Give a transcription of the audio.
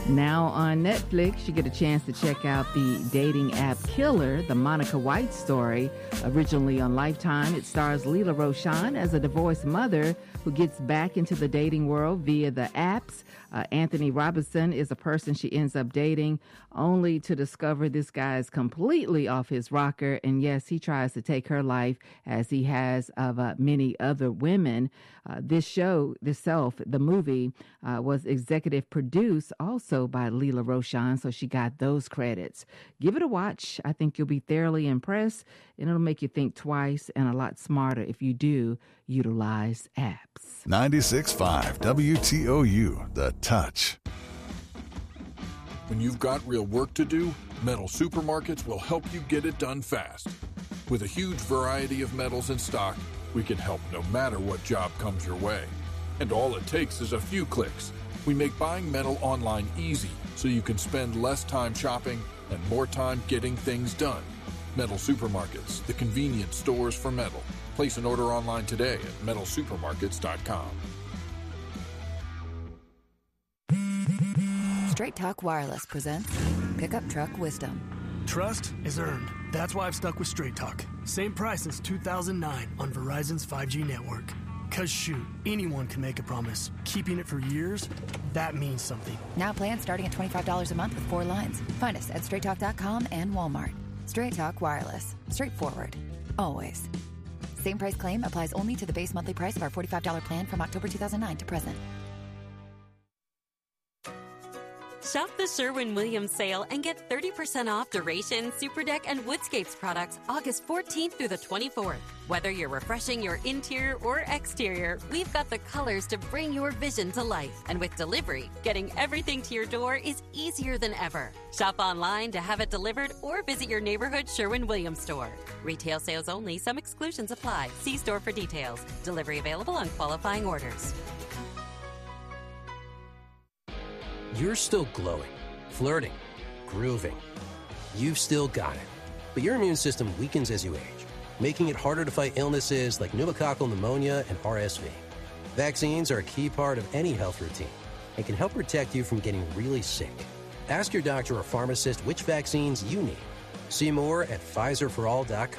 Now on Netflix, you get a chance to check out the dating app killer, the Monica White story. Originally on Lifetime, it stars Lela Rochon as a divorced mother who gets back into the dating world via the apps. Anthony Robinson is a person she ends up dating, only to discover this guy is completely off his rocker. And yes, he tries to take her life as he has of many other women. This show, the movie, was executive produced also by Lela Rochon, so she got those credits. Give it a watch. I think you'll be thoroughly impressed, and it'll make you think twice and a lot smarter if you do utilize apps. 96.5 WTOU, The Touch. When you've got real work to do, Metal Supermarkets will help you get it done fast. With a huge variety of metals in stock, we can help no matter what job comes your way. And all it takes is a few clicks. We make buying metal online easy so you can spend less time shopping and more time getting things done. Metal Supermarkets, the convenient stores for metal. Place an order online today at metalsupermarkets.com. Straight Talk Wireless presents Pickup Truck Wisdom. Trust is earned. That's why I've stuck with Straight Talk. Same price since 2009 on Verizon's 5G network. Cause shoot, anyone can make a promise. Keeping it for years, that means something. Now plans starting at $25 a month with 4 lines. Find us at straighttalk.com and Walmart. Straight Talk Wireless. Straightforward. Always. Same price claim applies only to the base monthly price of our $45 plan from October 2009 to present. Shop the Sherwin-Williams sale and get 30% off Duration, Superdeck, and Woodscapes products August 14th through the 24th. Whether you're refreshing your interior or exterior, we've got the colors to bring your vision to life. And with delivery, getting everything to your door is easier than ever. Shop online to have it delivered or visit your neighborhood Sherwin-Williams store. Retail sales only. Some exclusions apply. See store for details. Delivery available on qualifying orders. You're still glowing, flirting, grooving. You've still got it. But your immune system weakens as you age, making it harder to fight illnesses like pneumococcal pneumonia and RSV. Vaccines are a key part of any health routine and can help protect you from getting really sick. Ask your doctor or pharmacist which vaccines you need. See more at PfizerForAll.com.